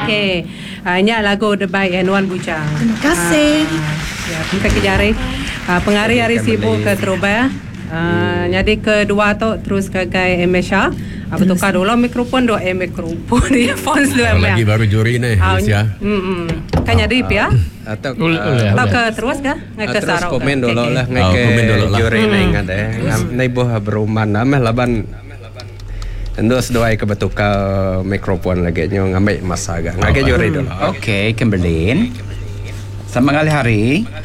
Okey. Ini lagu The Baik Nuan Bujang. Terima kasih. Ya, kita kejari penghari-hari sibuk ke Terubaya. Jadi kedua tu terus ke Gai Emesha. Bertukar dulu mikrofon dua mikrofon dia phones dua lagi baru juri ni Alicia. Kan jadi ya. Atau ke terus ke? Ngai ke terus Sarok. komen dulu lah ngai ke juri ni ingat nai boh beruman ameh laban Endos doai ke bertukar mikrofon lagi nyo ngambil masa agak ngai ke juri dulu. Okey, Kimberlyn. Selamat kali hari.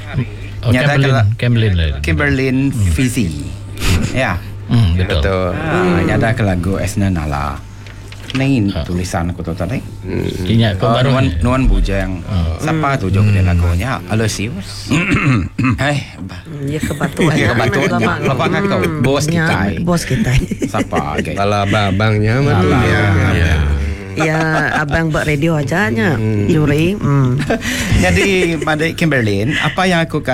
Kimberlyn Fizi. Ya. Betul. Nyada ke lagu Esna Nala. Ni tulisan aku tu tadi. Ingat kau baru Nuan Bujang. Siapa tu jog dia lagunya? Alosius. Hai. Ya kebatuan. Bapak kau bos kita. Bos kita. Siapa? Bala babangnya mah. Ya, abang buat radio aja nya. Juri. Jadi pada Kimberlyn, apa yang aku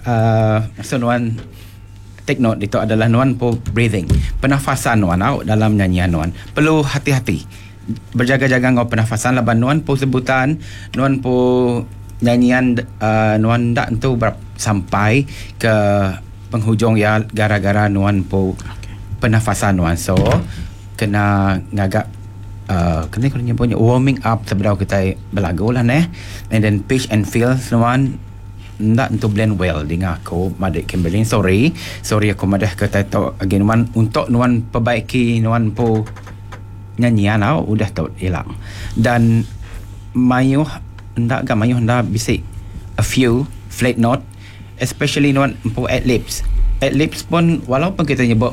Nuan take note itu adalah Nuan po breathing. Pernafasan Nuan dalam nyanyian Nuan. Perlu hati-hati. Berjaga-jaga ngau pernafasan laban Nuan po sebutan, Nuan po nyanyian Nuan dak tu sampai ke penghujung ya gara-gara Nuan po pernafasan Nuan. So kena ngagak kena punya warming up sebelum kita berlagu lah and then pitch and feel Nuan ndak untuk blend well dengan aku Madik Kimberlyn. Sorry aku madah kata tu again Nuan untuk Nuan perbaiki Nuan po nyanyian udah tu hilang dan mayuh ndak bisik a few flat note especially Nuan po ad libs pun walaupun kita nyebut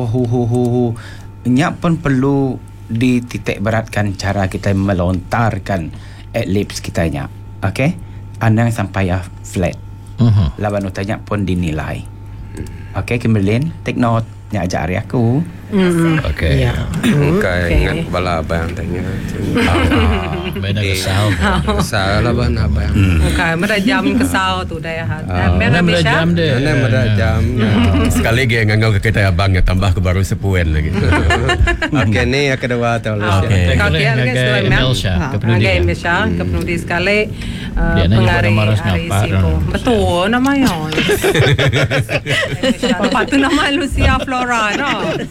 hu nyak pun perlu dititik beratkan cara kita melontarkan ad libs kitanya. Okay, andang sampai flat. Laban utanya pun dinilai. Okay, Kimberlyn, take note. Nya ajar hari aku. Okay. Ya. Okay, ingat bala abang tanya. Beda kesal lah ban abang. Okay, merajam kesal tu dah. Merajam dia. Merajam. Sekali lagi ngangau ke kita abang tambah ke baru sepuen lagi. Okay, ni yang kedua tu. Okay. Emesha, kepenudi sekali penghari hari sibuk. Betul namanya. Lepas tu nama Lucia Flora no.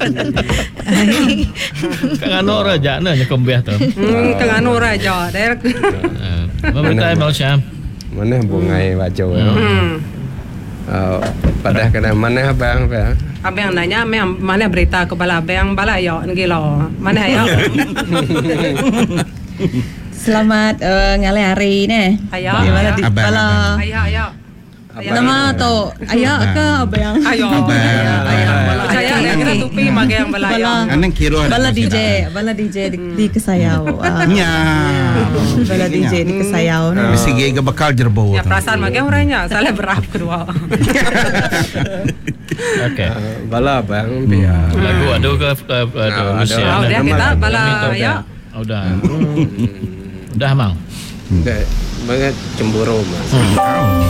Kangano raja na nya kombiah tu. Kangano raja der. Meminta Emesha. Mana bungai baju pada kena mana abang apa? Abang nanya mana berita ke bala abang bala ya ngilo. Mana ya? Selamat ngale hari ni. Ayah. Gimana di bala? Ayah. Nama tu ayah ke abang? Ayah. Saya kira tupi mage yang bala ya. Anang kiro Bala DJ di Kesayau. Nya. Bala DJ di Kesayau. Mesti gaya bakal jerbo. Ya perasaan mage orangnya salah berap kedua. Okay. Bala abang biar. Lagu ada ke Lucia. Dia kita bala ya. Udah mang. Banget cemburu mas.